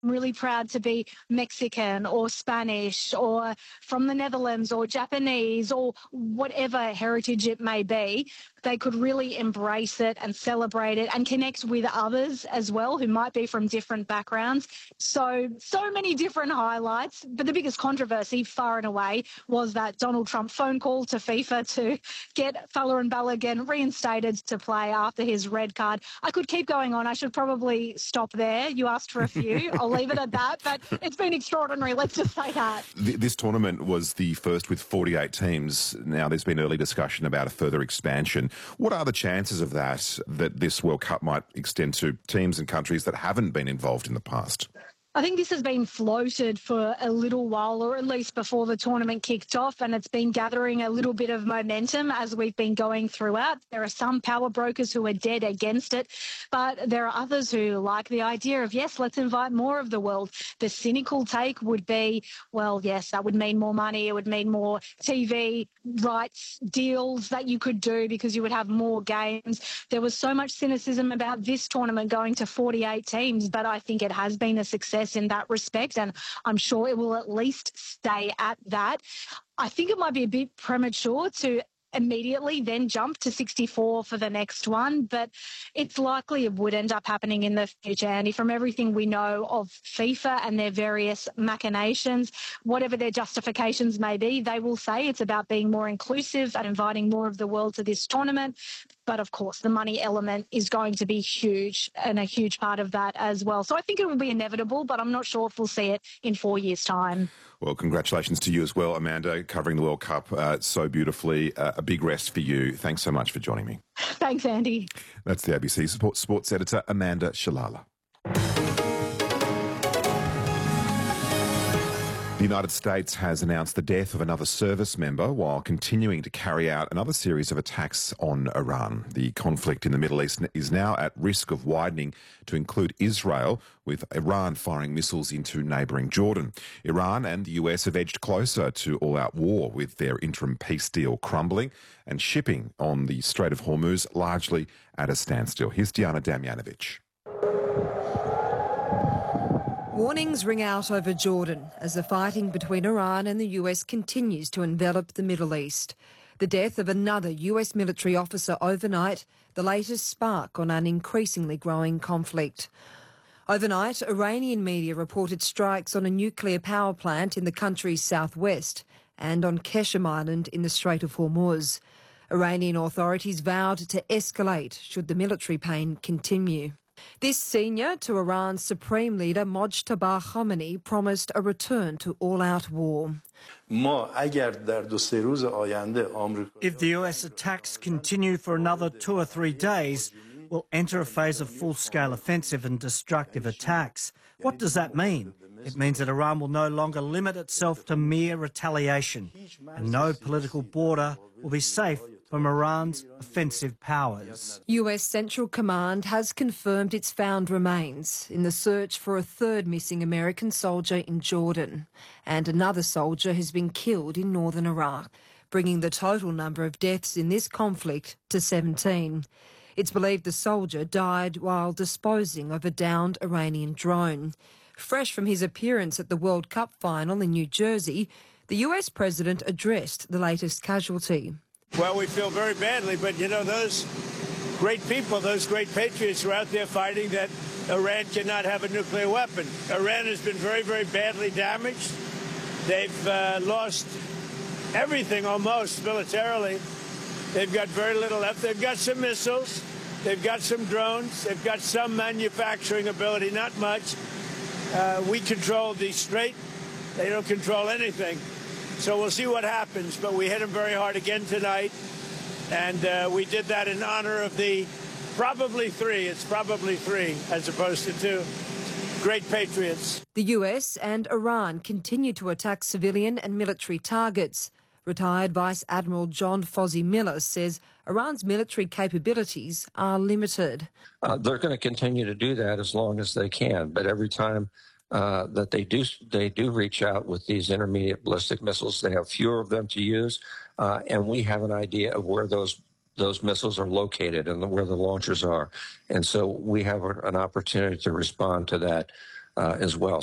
really proud to be Mexican or Spanish or from the Netherlands or Japanese or whatever heritage it may be, they could really embrace it and celebrate it and connect with others as well who might be from different backgrounds. So many different highlights. But the biggest controversy, far and away, was that Donald Trump phone call to FIFA to get Fowler and Balogun reinstated to play after his red card. I could keep going on. I should probably stop there. You asked for a few. I'll leave it at that. But it's been extraordinary. Let's just say that. This tournament was the first with 48 teams. Now, there's been early discussion about a further expansion. What are the chances of that this World Cup might extend to teams and countries that haven't been involved in the past? I think this has been floated for a little while, or at least before the tournament kicked off, and it's been gathering a little bit of momentum as we've been going throughout. There are some power brokers who are dead against it, but there are others who like the idea of, yes, let's invite more of the world. The cynical take would be, well, yes, that would mean more money. It would mean more TV rights deals that you could do because you would have more games. There was so much cynicism about this tournament going to 48 teams, but I think it has been a success in that respect, and I'm sure it will at least stay at that. I think it might be a bit premature to immediately then jump to 64 for the next one, but it's likely it would end up happening in the future, Andy. From everything we know of FIFA and their various machinations, whatever their justifications may be, they will say it's about being more inclusive and inviting more of the world to this tournament. But of course, the money element is going to be huge and a huge part of that as well. So I think it will be inevitable, but I'm not sure if we'll see it in 4 years' time. Well, congratulations to you as well, Amanda, covering the World Cup so beautifully. A big rest for you. Thanks so much for joining me. Thanks, Andy. That's the ABC Sports Editor, Amanda Shalala. The United States has announced the death of another service member while continuing to carry out another series of attacks on Iran. The conflict in the Middle East is now at risk of widening to include Israel, with Iran firing missiles into neighbouring Jordan. Iran and the US have edged closer to all-out war, with their interim peace deal crumbling and shipping on the Strait of Hormuz largely at a standstill. Here's Diana Damjanovic. Warnings ring out over Jordan as the fighting between Iran and the US continues to envelop the Middle East. The death of another US military officer overnight, the latest spark on an increasingly growing conflict. Overnight, Iranian media reported strikes on a nuclear power plant in the country's southwest and on Qeshm Island in the Strait of Hormuz. Iranian authorities vowed to escalate should the military pain continue. This senior to Iran's supreme leader, Mojtaba Khamenei, promised a return to all-out war. If the US attacks continue for another 2 or 3 days, we'll enter a phase of full-scale offensive and destructive attacks. What does that mean? It means that Iran will no longer limit itself to mere retaliation, and no political border will be safe from Iran's offensive powers. US Central Command has confirmed it's found remains in the search for a third missing American soldier in Jordan, and another soldier has been killed in northern Iraq, bringing the total number of deaths in this conflict to 17. It's believed the soldier died while disposing of a downed Iranian drone. Fresh from his appearance at the World Cup final in New Jersey, the US president addressed the latest casualty. Well, we feel very badly, but, you know, those great people, those great patriots are out there fighting that Iran cannot have a nuclear weapon. Iran has been very, very badly damaged. They've lost everything almost militarily. They've got very little left. They've got some missiles. They've got some drones. They've got some manufacturing ability, not much. We control the strait. They don't control anything. So we'll see what happens, but we hit them very hard again tonight, and we did that in honor of the probably three as opposed to 2 great patriots. The US and Iran continue to attack civilian and military targets. Retired Vice Admiral John Fozzie Miller says Iran's military capabilities are limited. They're going to continue to do that as long as they can, but every time that they do reach out with these intermediate ballistic missiles, they have fewer of them to use, and we have an idea of where those missiles are located and where the launchers are. And so we have an opportunity to respond to that as well.